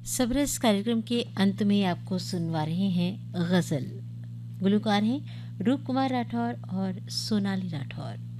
सबरस कार्यक्रम के अंत में आपको सुनवा रहे हैं गज़ल। गुलकार हैं रूप कुमार राठौर और सोनाली राठौर।